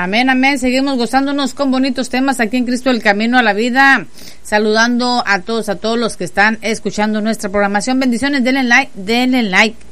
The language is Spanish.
Amén, amén. Seguimos gozándonos con bonitos temas aquí en Cristo el Camino a la Vida. Saludando a todos los que están escuchando nuestra programación. Bendiciones, denle like